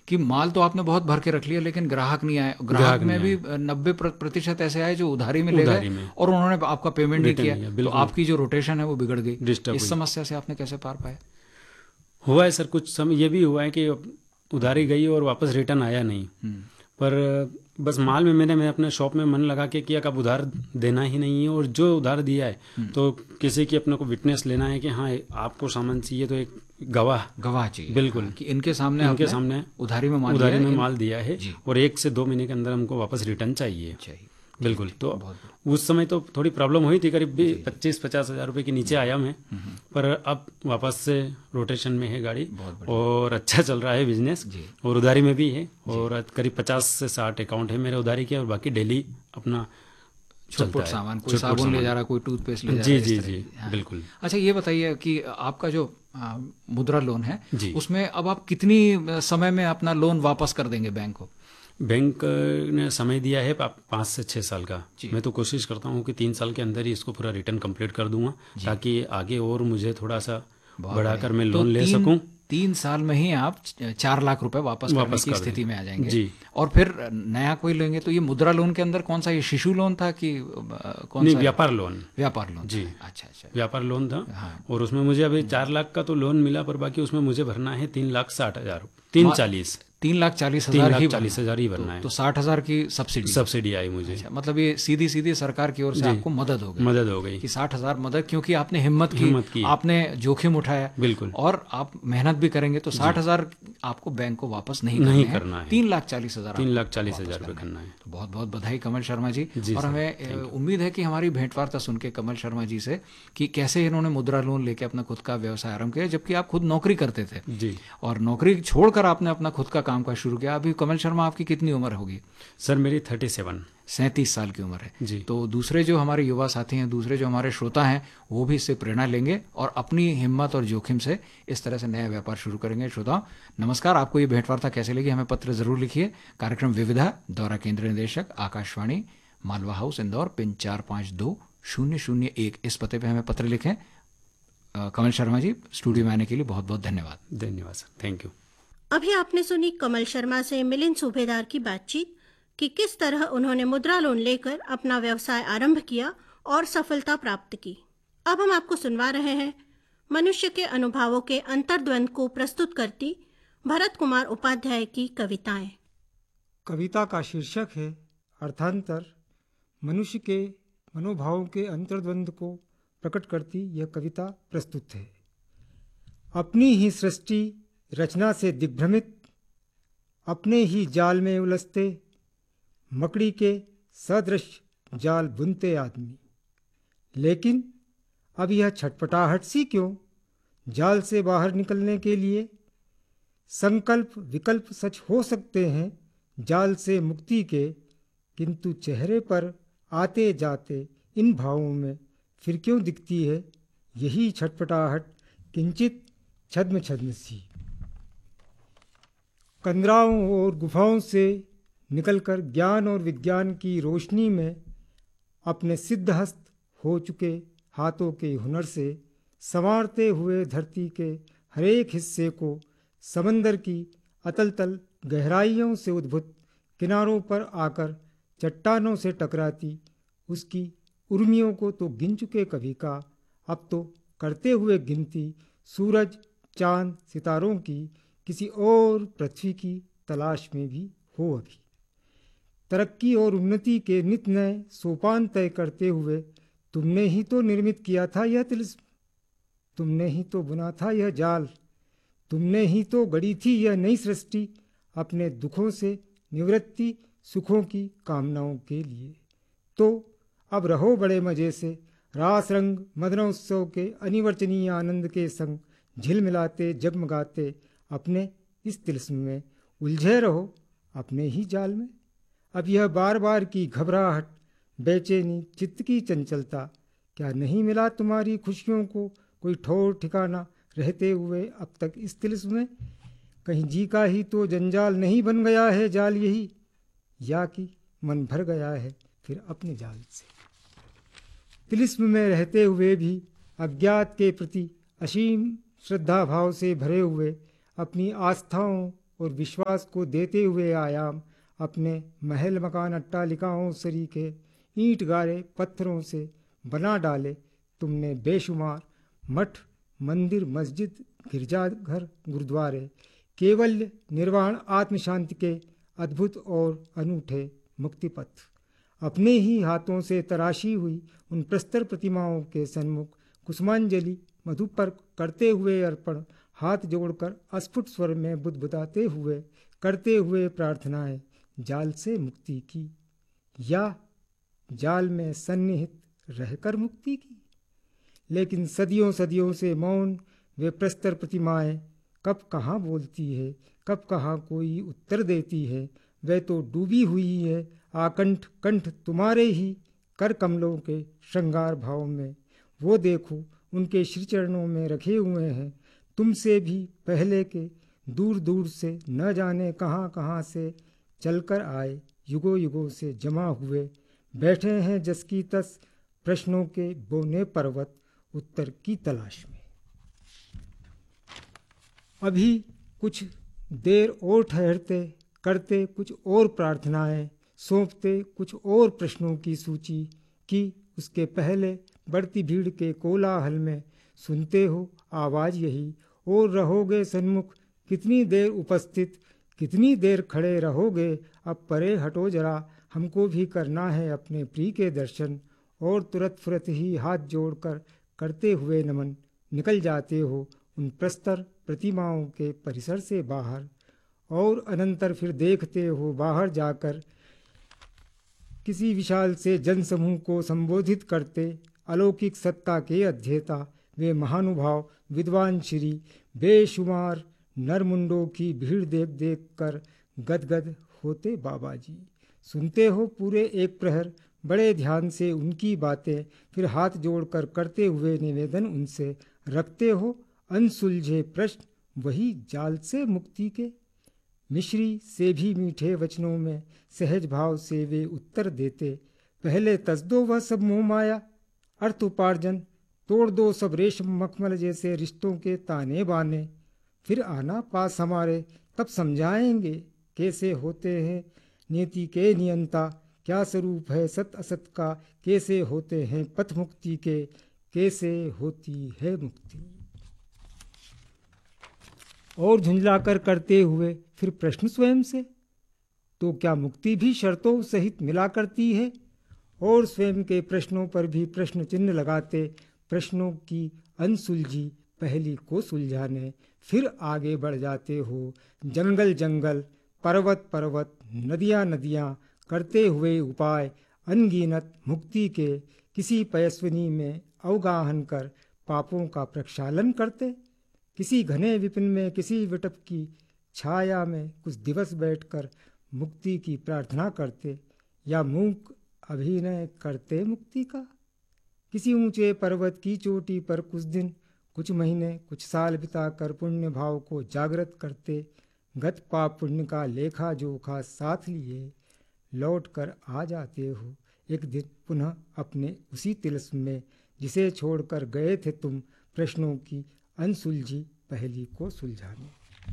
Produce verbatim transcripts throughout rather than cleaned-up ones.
कि माल तो आपने बहुत भर के रख लिया लेकिन ग्राहक नहीं आए, ग्राहक में भी नब्बे प्रतिशत ऐसे आए जो उधारी में ले गए और उन्होंने आपका पेमेंट नहीं किया, तो आपकी जो रोटेशन है वो बिगड़ गई। इस समस्या से आपने कैसे पार पाए? हुआ है सर, कुछ समय ये भी हुआ है कि उधारी गई और वापस रिटर्न आया नहीं, पर बस माल में मैंने मैं अपने शॉप में मन लगा के किया, कब उधार देना ही नहीं है, और जो उधार दिया है तो किसी की अपने को विटनेस लेना है कि हाँ आपको सामान चाहिए तो एक गवाह गवाह चाहिए, बिल्कुल, कि इनके सामने इनके सामने उधारी में माल उधारी में माल दिया है और एक से दो महीने के अंदर हमको वापस रिटर्न चाहिए। चाहिए बिल्कुल। तो उस समय तो थोड़ी प्रॉब्लम हुई थी, करीब पच्चीस पचास हजार रुपए के नीचे आया मैं, पर अब वापस से रोटेशन में है गाड़ी और अच्छा चल रहा है बिजनेस, और उधारी में भी है, और करीब पचास से साठ अकाउंट है मेरे उधारी के, और बाकी डेली अपना छोटा सामान, कोई साबुन ले जा रहा, कोई टूथपेस्ट ले जा रहा। जी जी जी बिल्कुल। अच्छा ये बताइए कि आपका जो मुद्रा लोन है उसमें अब आप कितनी समय में अपना लोन वापस कर देंगे बैंक को? बैंक ने समय दिया है पाँच से छः साल का, मैं तो कोशिश करता हूँ कि तीन साल के अंदर ही इसको पूरा रिटर्न कंप्लीट कर दूंगा, ताकि आगे और मुझे थोड़ा सा बढ़ाकर मैं लोन ले सकूं। तीन साल में ही आप चार लाख रुपए वापस करने की स्थिति में आ जाएंगे जी। और फिर नया कोई लेंगे तो ये मुद्रा लोन के अंदर कौन सा, ये शिशु लोन था कि कौन नहीं, सा? व्यापार लोन। व्यापार लोन जी। अच्छा अच्छा, व्यापार लोन था। हाँ। और उसमें मुझे अभी चार लाख का तो लोन मिला, पर बाकी उसमें मुझे भरना है तीन लाख साठ हजार तीन चालीस तीन लाख चालीस हजार ही चालीस हजार ही भरना है। तो साठ हजार की सब्सिडी सब्सिडी आई मुझे। अच्छा, मतलब ये सीधी सीधी सरकार की ओर से आपको मदद हो गई। मदद हो गई कि साठ हजार मदद, क्योंकि आपने हिम्मत की, हिम्मत की, आपने जोखिम उठाया, बिल्कुल, और आप मेहनत भी करेंगे तो साठ हजार आपको बैंक को वापस नहीं नहीं करना है, तीन लाख चालीस हजार तीन लाख चालीस हजार रुपये करना है। तो बहुत बहुत बधाई कमल शर्मा जी, और हमें उम्मीद है कि हमारी भेंटवार्ता सुन के कमल शर्मा जी से कि कैसे इन्होंने मुद्रा लोन लेके अपना खुद का व्यवसाय आरंभ किया, जबकि आप खुद नौकरी करते थे जी, और नौकरी छोड़कर आपने अपना खुद का काम काज शुरू किया। अभी कमल शर्मा आपकी कितनी उम्र होगी? सर मेरी थर्टी सेवन सैंतीस साल की उम्र है जी। तो दूसरे जो हमारे युवा साथी हैं, दूसरे जो हमारे श्रोता हैं, वो भी इससे प्रेरणा लेंगे और अपनी हिम्मत और जोखिम से इस तरह से नया व्यापार शुरू करेंगे। श्रोताओं नमस्कार, आपको ये भेंटवार्ता कैसे लगी हमें पत्र जरूर लिखिए। कार्यक्रम विविधा, दौरा केंद्र निदेशक आकाशवाणी, मालवा हाउस, इंदौर, पिन चार पाँच दो शून्य शून्य एक, इस पते पर हमें पत्र लिखें। कमल शर्मा जी स्टूडियो में आने के लिए बहुत बहुत धन्यवाद। धन्यवाद सर, थैंक यू। अभी आपने सुनी कमल शर्मा से मिलिंद सूबेदार की बातचीत कि किस तरह उन्होंने मुद्रा लोन लेकर अपना व्यवसाय आरंभ किया और सफलता प्राप्त की। अब हम आपको सुनवा रहे हैं मनुष्य के अनुभवों के अंतर्द्वंद को प्रस्तुत करती भरत कुमार उपाध्याय की कविताएं। कविता का शीर्षक है अर्थांतर। मनुष्य के मनोभावों के अंतर्द्वंद को प्रकट करती यह कविता प्रस्तुत है। अपनी ही सृष्टि रचना से दिग्भ्रमित, अपने ही जाल में उलझते, मकड़ी के सदृश जाल बुनते आदमी। लेकिन अब यह छटपटाहट सी क्यों जाल से बाहर निकलने के लिए? संकल्प विकल्प सच हो सकते हैं जाल से मुक्ति के, किंतु चेहरे पर आते जाते इन भावों में फिर क्यों दिखती है यही छटपटाहट किंचित छद्म छद्म सी। कंदराओं और गुफाओं से निकलकर ज्ञान और विज्ञान की रोशनी में अपने सिद्धहस्त हो चुके हाथों के हुनर से संवारते हुए धरती के हरेक हिस्से को समंदर की अतल तल गहराइयों से उद्भुत किनारों पर आकर चट्टानों से टकराती उसकी उर्मियों को तो गिन चुके कभी का, अब तो करते हुए गिनती सूरज चांद सितारों की किसी और पृथ्वी की तलाश में भी हो। अभी तरक्की और उन्नति के नित नए सोपान तय करते हुए तुमने ही तो निर्मित किया था यह तिलिस्म, तुमने ही तो बुना था यह जाल, तुमने ही तो गढ़ी थी यह नई सृष्टि अपने दुखों से निवृत्ति सुखों की कामनाओं के लिए। तो अब रहो बड़े मजे से रास रंग मदनोत्सव के अनिवर्चनीय आनंद के संग झिलमिलाते जगमगाते अपने इस तिलिस्म में उलझे रहो अपने ही जाल में। अब यह बार बार की घबराहट, बेचैनी, चित्त की चंचलता, क्या नहीं मिला तुम्हारी खुशियों को कोई ठौर ठिकाना रहते हुए अब तक इस तिलिस्म में? कहीं जी का ही तो जंजाल नहीं बन गया है जाल यही, या कि मन भर गया है फिर अपने जाल से। तिलिस्म में रहते हुए भी अज्ञात के प्रति असीम श्रद्धा भाव से भरे हुए अपनी आस्थाओं और विश्वास को देते हुए आयाम अपने महल मकान अट्टालिकाओं सरीखे ईंट गारे पत्थरों से बना डाले। तुमने बेशुमार मठ मंदिर मस्जिद गिरजाघर गुरुद्वारे केवल निर्वाण आत्म शांति के अद्भुत और अनूठे मुक्ति पथ अपने ही हाथों से तराशी हुई उन प्रस्तर प्रतिमाओं के सन्मुख कुसुमांजलि मधुपर करते हुए अर्पण हाथ जोड़कर अस्फुट स्वर में बुदबुदाते हुए करते हुए प्रार्थनाएं जाल से मुक्ति की या जाल में सन्निहित रहकर मुक्ति की। लेकिन सदियों सदियों से मौन वे प्रस्तर प्रतिमाएं कब कहाँ बोलती है, कब कहाँ कोई उत्तर देती है। वह तो डूबी हुई है आकंठ कंठ तुम्हारे ही कर कमलों के श्रृंगार भाव में। वो देखो उनके श्री चरणों में रखे हुए हैं तुमसे भी पहले के दूर दूर से न जाने कहाँ कहाँ से चलकर आए युगों युगों से जमा हुए बैठे हैं जस की तस प्रश्नों के बोने पर्वत उत्तर की तलाश में। अभी कुछ देर और ठहरते करते कुछ और प्रार्थनाएं सौंपते कुछ और प्रश्नों की सूची कि उसके पहले बढ़ती भीड़ के कोलाहल में सुनते हो आवाज़ यही और रहोगे सन्मुख कितनी देर उपस्थित कितनी देर खड़े रहोगे। अब परे हटो जरा हमको भी करना है अपने प्रिय के दर्शन। और तुरंत फुरत ही हाथ जोड़कर करते हुए नमन निकल जाते हो उन प्रस्तर प्रतिमाओं के परिसर से बाहर। और अनंतर फिर देखते हो बाहर जाकर किसी विशाल से जनसमूह को संबोधित करते अलौकिक सत्ता के अध्येता वे महानुभाव विद्वान श्री बेशुमार नरमुंडों की भीड़ देख देख कर गदगद होते बाबा जी। सुनते हो पूरे एक प्रहर बड़े ध्यान से उनकी बातें फिर हाथ जोड़कर करते हुए निवेदन उनसे रखते हो अनसुलझे प्रश्न वही जाल से मुक्ति के। मिश्री से भी मीठे वचनों में सहज भाव से वे उत्तर देते पहले तस दो वह सब मोह माया अर्थ उपार्जन तोड़ दो सब रेशम मखमल जैसे रिश्तों के ताने बाने। फिर आना पास हमारे तब समझाएंगे कैसे होते हैं नीति के नियंता क्या स्वरूप है सत असत का कैसे होते हैं पथ मुक्ति के कैसे होती है मुक्ति। और झुंझलाकर करते हुए फिर प्रश्न स्वयं से तो क्या मुक्ति भी शर्तों सहित मिला करती है। और स्वयं के प्रश्नों पर भी प्रश्न चिन्ह लगाते प्रश्नों की अनसुलझी पहली को सुलझाने फिर आगे बढ़ जाते हो जंगल जंगल पर्वत पर्वत नदियाँ नदियाँ करते हुए उपाय अनगिनत मुक्ति के किसी पयस्विनी में अवगाहन कर पापों का प्रक्षालन करते किसी घने विपिन में किसी विटप की छाया में कुछ दिवस बैठकर मुक्ति की प्रार्थना करते या मूक अभिनय करते मुक्ति का किसी ऊंचे पर्वत की चोटी पर कुछ दिन कुछ महीने कुछ साल बिताकर पुण्य भाव को जागृत करते गत पाप पुण्य का लेखा जोखा साथ लिए लौट कर आ जाते हो एक दिन पुनः अपने उसी तिलस्म में जिसे छोड़कर गए थे तुम प्रश्नों की अनसुलझी पहली को सुलझाने।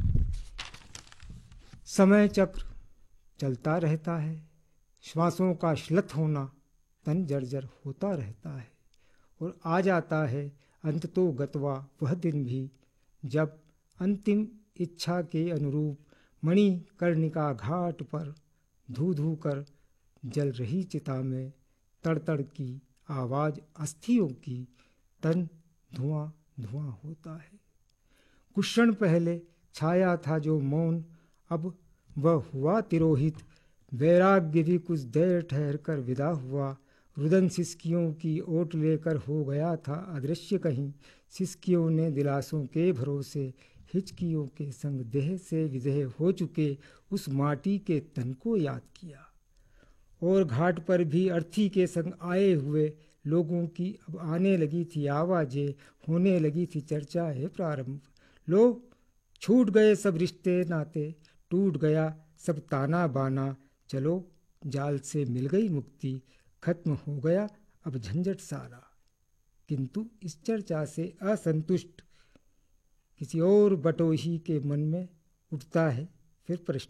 समय चक्र चलता रहता है श्वासों का श्लथ होना तन जर्जर होता रहता है और आ जाता है अंत तो गतवा वह दिन भी जब अंतिम इच्छा के अनुरूप मणि कर्णिका घाट पर धू धू कर जल रही चिता में तड़तड़ की आवाज अस्थियों की तन धुआं धुआं होता है। कुछ क्षण पहले छाया था जो मौन अब वह हुआ तिरोहित वैराग्य भी कुछ देर ठहर कर विदा हुआ रुदन सिसकियों की ओट लेकर हो गया था अदृश्य कहीं सिसकियों ने दिलासों के भरोसे हिचकियों के संग देह से विदेह हो चुके उस माटी के तन को याद किया और घाट पर भी अर्थी के संग आए हुए लोगों की अब आने लगी थी आवाजें होने लगी थी चर्चा है प्रारंभ लोग छूट गए सब रिश्ते नाते टूट गया सब ताना बाना चलो जाल से मिल गई मुक्ति खत्म हो गया अब झंझट सारा। किंतु इस चर्चा से असंतुष्ट किसी और बटोही के मन में उठता है फिर प्रश्न